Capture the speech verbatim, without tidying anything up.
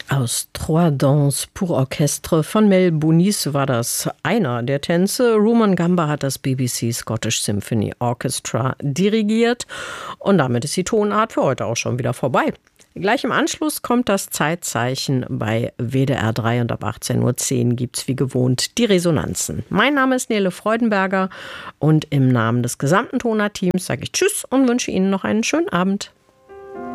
Aus Trois Danses pour Orchestre von Mel Bonis war das einer der Tänze. Rumon Gamba hat das B B C Scottish Symphony Orchestra dirigiert. Und damit ist die Tonart für heute auch schon wieder vorbei. Gleich im Anschluss kommt das Zeitzeichen bei W D R drei und ab achtzehn Uhr zehn gibt es wie gewohnt die Resonanzen. Mein Name ist Nele Freudenberger und im Namen des gesamten Toner-Teams sage ich Tschüss und wünsche Ihnen noch einen schönen Abend.